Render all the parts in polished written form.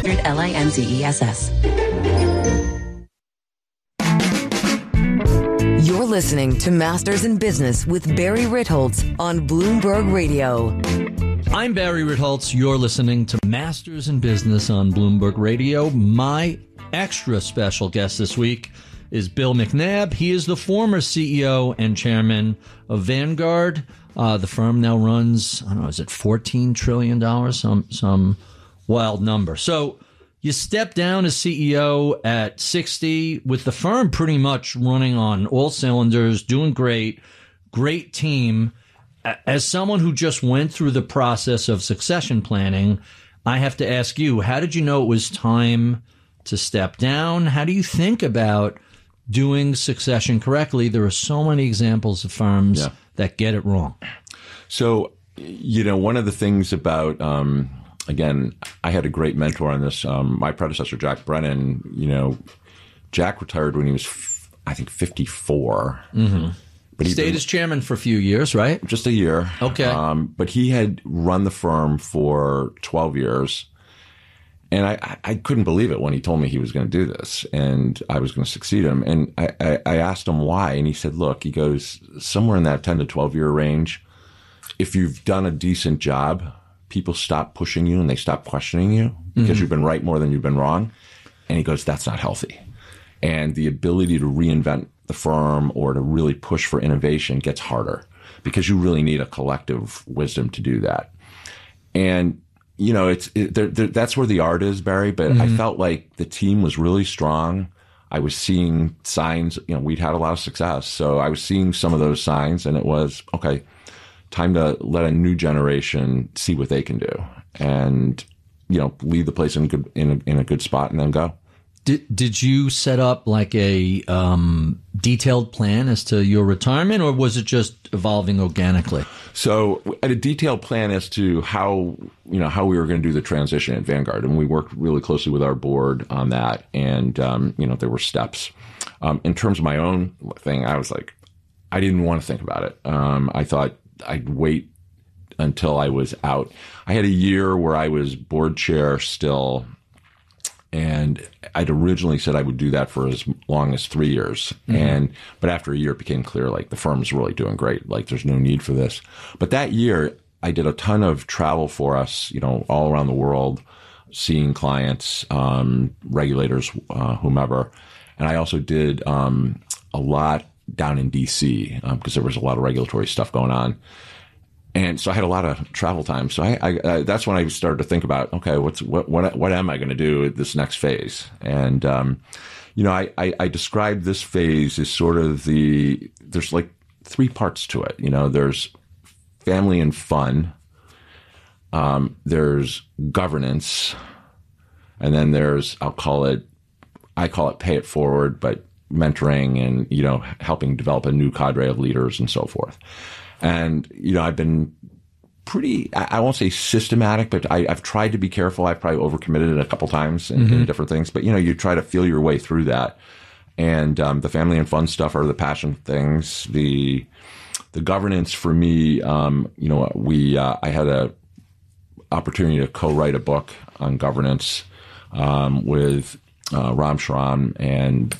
LINZESS. You're listening to Masters in Business with Barry Ritholtz on Bloomberg Radio. I'm Barry Ritholtz. You're listening to Masters in Business on Bloomberg Radio. My extra special guest this week is Bill McNabb. He is the former CEO and chairman of Vanguard. The firm now runs, I don't know, is it $14 trillion? Some wild number. So you step down as CEO at 60 with the firm pretty much running on all cylinders, doing great team. As someone who just went through the process of succession planning, I have to ask you, how did you know it was time to step down? How do you think about doing succession correctly? There are so many examples of firms that get it wrong. So, one of the things about, again, I had a great mentor on this. My predecessor, Jack Brennan, Jack retired when he was, I think, 54. Mm-hmm. But he stayed as chairman for a few years, right? Just a year. Okay. But he had run the firm for 12 years. And I couldn't believe it when he told me he was going to do this and I was going to succeed him. And I asked him why. And he said, look, he goes, somewhere in that 10 to 12 year range, if you've done a decent job, people stop pushing you and they stop questioning you because you've been right more than you've been wrong. And he goes, that's not healthy. And the ability to reinvent the firm or to really push for innovation gets harder because you really need a collective wisdom to do that. And that's where the art is, Barry. But I felt like the team was really strong. I was seeing signs, we'd had a lot of success. So I was seeing some of those signs and it was, okay, time to let a new generation see what they can do and, leave the place in a good spot and then go. Did you set up like a detailed plan as to your retirement, or was it just evolving organically? So I had a detailed plan as to how we were going to do the transition at Vanguard, and we worked really closely with our board on that. And there were steps. In terms of my own thing, I was like, I didn't want to think about it. I thought I'd wait until I was out. I had a year where I was board chair still. And I'd originally said I would do that for as long as 3 years. But after a year, it became clear, like, the firm's really doing great. Like, there's no need for this. But that year, I did a ton of travel for us, all around the world, seeing clients, regulators, whomever. And I also did a lot down in D.C. Because there was a lot of regulatory stuff going on. And so I had a lot of travel time. So I that's when I started to think about, okay, what am I going to do at this next phase? And, I described this phase as sort of there's like three parts to it. There's family and fun. There's governance. And then there's, I call it pay it forward, but mentoring and, helping develop a new cadre of leaders and so forth. And, I've been pretty, I won't say systematic, but I've tried to be careful. I've probably overcommitted it a couple times in different things. But, you try to feel your way through that. And the family and fun stuff are the passion things. The governance for me, I had a opportunity to co-write a book on governance with Ram Shriram. And,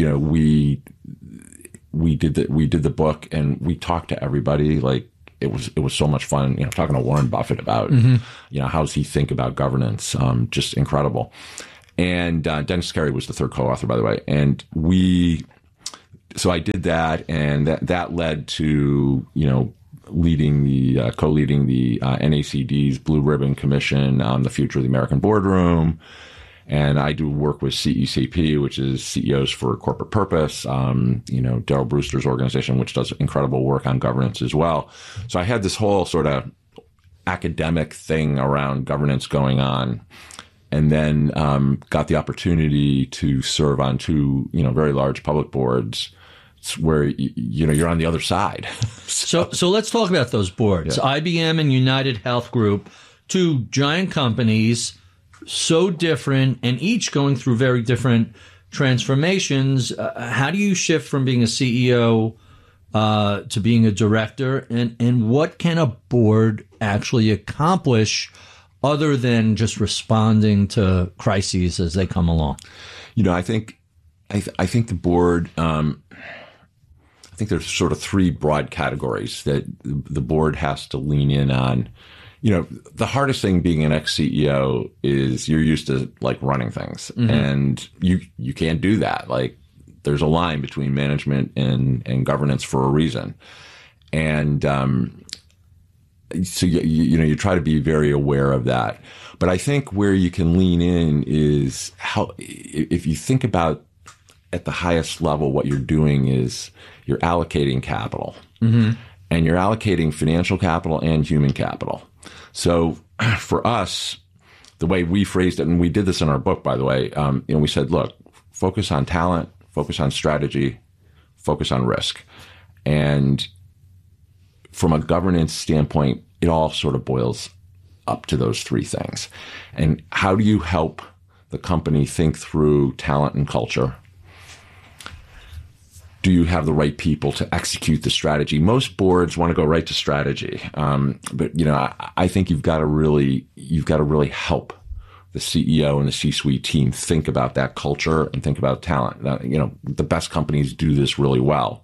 we did the book and we talked to everybody. Like it was so much fun, talking to Warren Buffett about, how does he think about governance? Just incredible. And Dennis Carey was the third co-author, by the way. And so I did that, and that led to, co-leading the NACD's Blue Ribbon Commission on the Future of the American Boardroom. And I do work with CECP, which is CEOs for Corporate Purpose, Daryl Brewster's organization, which does incredible work on governance as well. So I had this whole sort of academic thing around governance going on, and then got the opportunity to serve on two, very large public boards where, you're on the other side. So let's talk about those boards. Yeah. IBM and United Health Group, two giant companies, so different, and each going through very different transformations. How do you shift from being a CEO to being a director, and what can a board actually accomplish other than just responding to crises as they come along? I think the board, I think there's sort of three broad categories that the board has to lean in on. The hardest thing being an ex-CEO is you're used to like running things, and you can't do that. Like, there's a line between management and governance for a reason. And, so you try to be very aware of that. But I think where you can lean in is how, if you think about at the highest level, what you're doing is you're allocating capital, and you're allocating financial capital and human capital. So for us, the way we phrased it, and we did this in our book, by the way, we said, look, focus on talent, focus on strategy, focus on risk. And from a governance standpoint, it all sort of boils up to those three things. And how do you help the company think through talent and culture? Do you have the right people to execute the strategy? Most boards want to go right to strategy. But I think you've got to really help the CEO and the C-suite team think about that culture and think about talent. The best companies do this really well.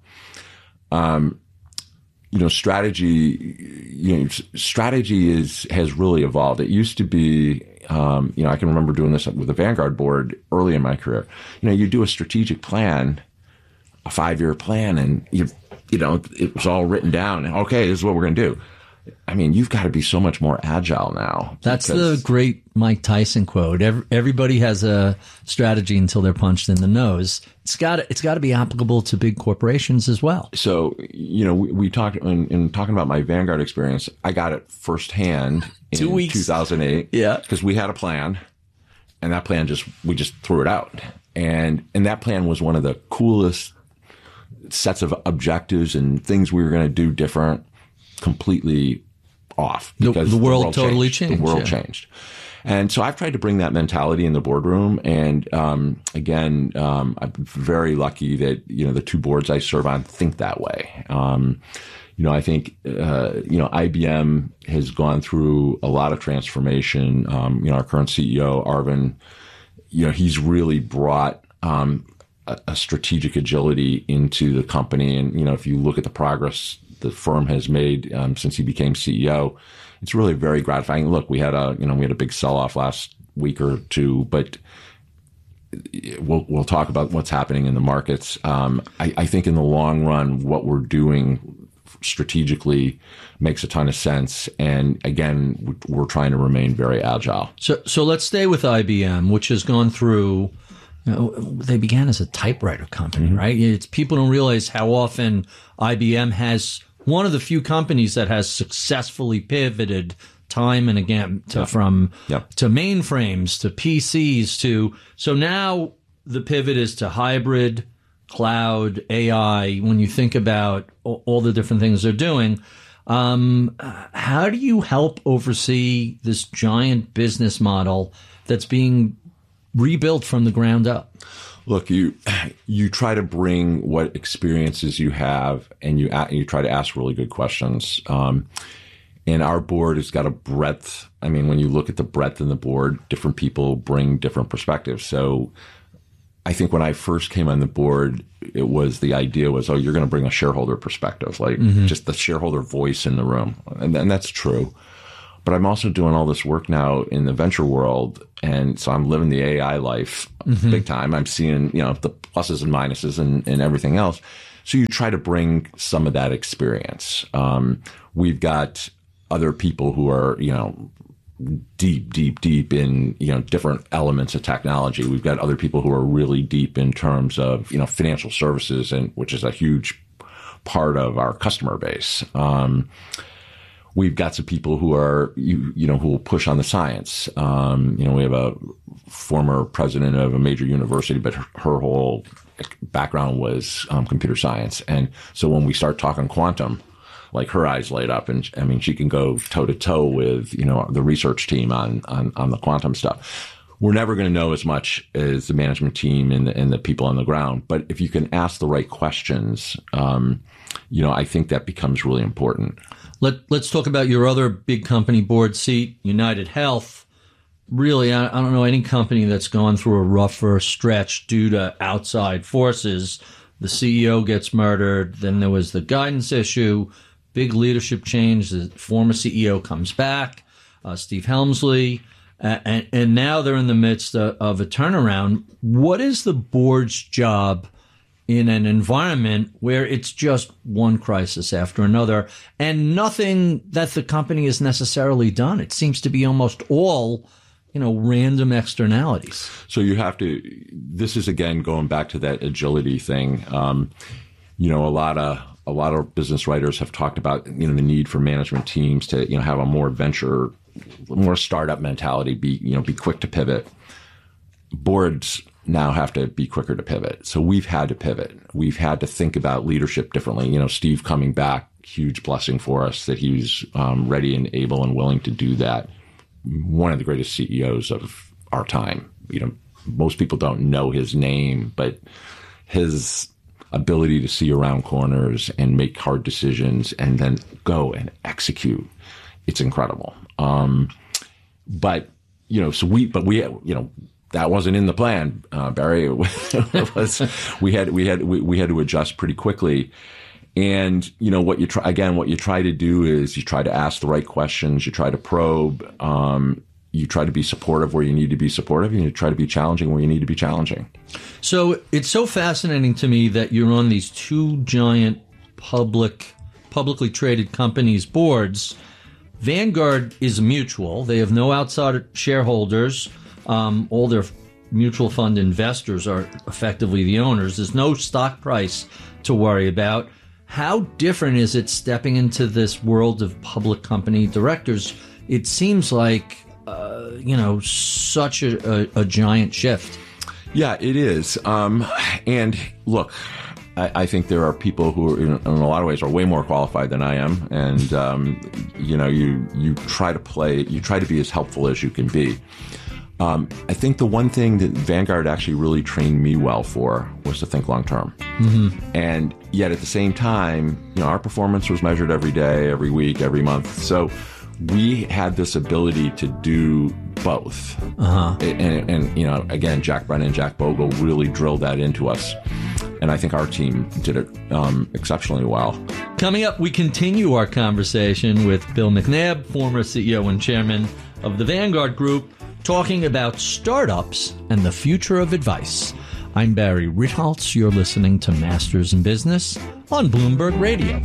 Strategy has really evolved. It used to be, I can remember doing this with the Vanguard board early in my career. You do a strategic plan, a 5-year plan, and it was all written down. Okay, this is what we're going to do. I mean, you've got to be so much more agile now. That's the great Mike Tyson quote. Everybody has a strategy until they're punched in the nose. It's got to be applicable to big corporations as well. So, we talked in talking about my Vanguard experience. I got it firsthand in 2 weeks. 2008. Yeah, because we had a plan, and that plan we just threw it out, and that plan was one of the coolest sets of objectives and things we were going to do different. Completely off because the world totally changed. The world changed. And so I've tried to bring that mentality in the boardroom. And I'm very lucky that, the two boards I serve on think that way. I think, IBM has gone through a lot of transformation. Our current CEO, Arvind, he's really brought a strategic agility into the company. And, if you look at the progress the firm has made since he became CEO, it's really very gratifying. Look, we had a big sell-off last week or two, but we'll talk about what's happening in the markets. I think in the long run, what we're doing strategically makes a ton of sense. And again, we're trying to remain very agile. So let's stay with IBM, which has gone through. They began as a typewriter company, right? People don't realize how often IBM has one of the few companies that has successfully pivoted time and again to mainframes to PCs so now the pivot is to hybrid, cloud, AI. When you think about all the different things they're doing, how do you help oversee this giant business model that's being rebuilt from the ground up? Look, you try to bring what experiences you have, and you try to ask really good questions. And our board has got a breadth. I mean, when you look at the breadth in the board, different people bring different perspectives. So I think when I first came on the board, the idea was, you're going to bring a shareholder perspective, like just the shareholder voice in the room. And that's true. But I'm also doing all this work now in the venture world. And so I'm living the AI life big time. I'm seeing, the pluses and minuses and everything else. So you try to bring some of that experience. We've got other people who are, deep in, different elements of technology. We've got other people who are really deep in terms of, financial services, and which is a huge part of our customer base. We've got some people who are, who will push on the science. We have a former president of a major university, but her whole background was computer science. And so when we start talking quantum, like, her eyes light up, and I mean, she can go toe to toe with, the research team on the quantum stuff. We're never going to know as much as the management team and the people on the ground. But if you can ask the right questions, I think that becomes really important. Let's talk about your other big company board seat, United Health. Really, I don't know any company that's gone through a rougher stretch due to outside forces. The CEO gets murdered. Then there was the guidance issue, big leadership change. The former CEO comes back, Steve Helmsley, and now they're in the midst of a turnaround. What is the board's job in an environment where it's just one crisis after another and nothing that the company has necessarily done? It seems to be almost all, random externalities. So you have to, this is again going back to that agility thing. A lot of business writers have talked about, the need for management teams to, have a more startup mentality, be quick to pivot. Boards now have to be quicker to pivot. So we've had to pivot. We've had to think about leadership differently. Steve coming back, huge blessing for us that he's ready and able and willing to do that. One of the greatest CEOs of our time. Most people don't know his name, but his ability to see around corners and make hard decisions and then go and execute, it's incredible. But that wasn't in the plan, Barry. It was, we had to adjust pretty quickly. And, what you try to do is you try to ask the right questions. You try to probe. You try to be supportive where you need to be supportive, and you try to be challenging where you need to be challenging. So it's so fascinating to me that you're on these two giant publicly traded companies' boards. Vanguard is mutual. They have no outside shareholders. All their mutual fund investors are effectively the owners. There's no stock price to worry about. How different is it stepping into this world of public company directors? It seems like, such a giant shift. Yeah, it is. And look, I think there are people who, in a lot of ways, are way more qualified than I am. And, you try to be as helpful as you can be. I think the one thing that Vanguard actually really trained me well for was to think long term. Mm-hmm. And yet at the same time, our performance was measured every day, every week, every month. So we had this ability to do both. Uh-huh. And again, Jack Brennan, Jack Bogle really drilled that into us. And I think our team did it exceptionally well. Coming up, we continue our conversation with Bill McNabb, former CEO and chairman of the Vanguard Group, talking about startups and the future of advice. I'm Barry Ritholtz. You're listening to Masters in Business on Bloomberg Radio.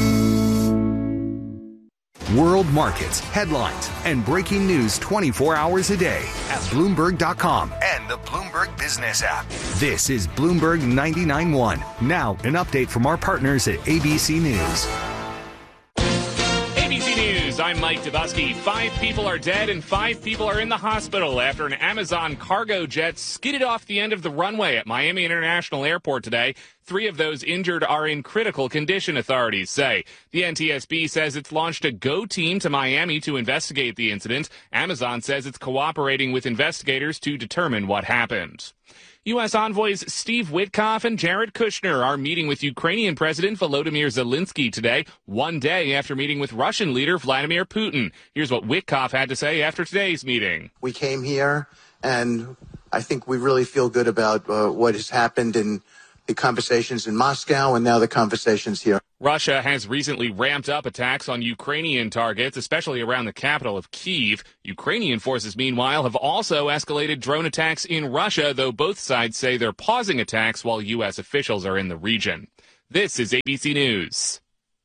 World markets, headlines, and breaking news 24 hours a day at Bloomberg.com and the Bloomberg Business app. This is Bloomberg 99.1. Now, an update from our partners at ABC News. ABC News, I'm Mike Dubusky. 5 people are dead and 5 people are in the hospital after an Amazon cargo jet skidded off the end of the runway at Miami International Airport today. 3 of those injured are in critical condition, authorities say. The NTSB says it's launched a GO team to Miami to investigate the incident. Amazon says it's cooperating with investigators to determine what happened. U.S. envoys Steve Witkoff and Jared Kushner are meeting with Ukrainian President Volodymyr Zelensky today, one day after meeting with Russian leader Vladimir Putin. Here's what Witkoff had to say after today's meeting. We came here, and I think we really feel good about what has happened in the conversations in Moscow and now the conversations here. Russia has recently ramped up attacks on Ukrainian targets, especially around the capital of Kyiv. Ukrainian forces, meanwhile, have also escalated drone attacks in Russia, though both sides say they're pausing attacks while U.S. officials are in the region. This is ABC News.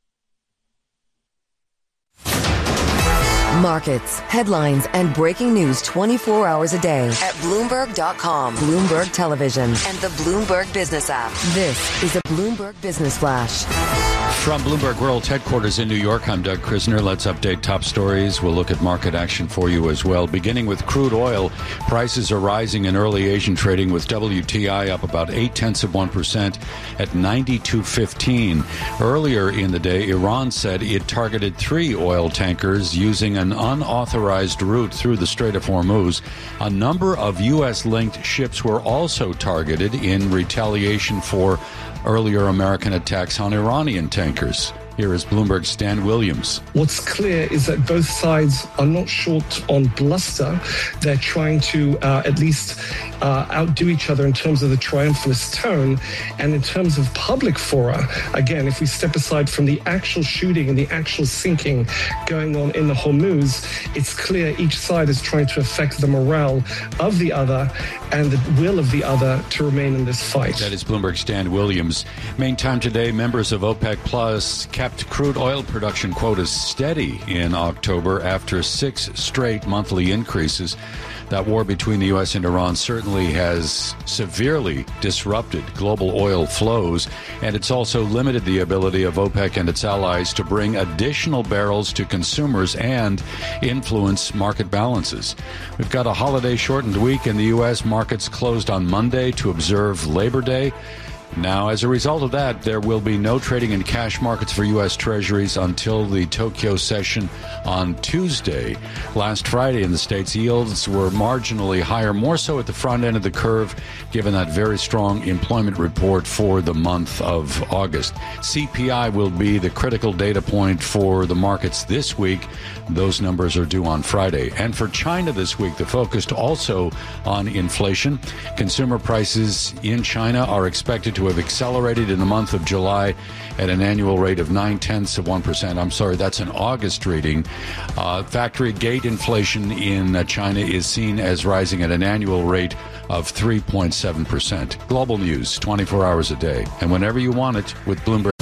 Markets, headlines, and breaking news 24 hours a day at Bloomberg.com, Bloomberg Television, and the Bloomberg Business app. This is a Bloomberg Business Flash. From Bloomberg World Headquarters in New York, I'm Doug Krisner. Let's update top stories. We'll look at market action for you as well. Beginning with crude oil, prices are rising in early Asian trading with WTI up about 0.8% at 92.15. Earlier in the day, Iran said it targeted 3 oil tankers using an unauthorized route through the Strait of Hormuz. A number of U.S.-linked ships were also targeted in retaliation for earlier American attacks on Iranian tankers. Here is Bloomberg's Stan Williams. What's clear is that both sides are not short on bluster. They're trying to at least outdo each other in terms of the triumphalist tone. And in terms of public fora, again, if we step aside from the actual shooting and the actual sinking going on in the Hormuz, it's clear each side is trying to affect the morale of the other and the will of the other to remain in this fight. That is Bloomberg's Stan Williams. Main time today, members of OPEC Plus kept crude oil production quotas steady in October after 6 straight monthly increases. That war between the U.S. and Iran certainly has severely disrupted global oil flows, and it's also limited the ability of OPEC and its allies to bring additional barrels to consumers and influence market balances. We've got a holiday-shortened week in the U.S. Markets closed on Monday to observe Labor Day. Now, as a result of that, there will be no trading in cash markets for U.S. Treasuries until the Tokyo session on Tuesday. Last Friday in the States, yields were marginally higher, more so at the front end of the curve, given that very strong employment report for the month of August. CPI will be the critical data point for the markets this week. Those numbers are due on Friday. And for China this week, the focus also on inflation. Consumer prices in China are expected to have accelerated in the month of July at an annual rate of 0.9%. I'm sorry, that's an August reading. Factory gate inflation in China is seen as rising at an annual rate of 3.7%. Global news, 24 hours a day. And whenever you want it with Bloomberg.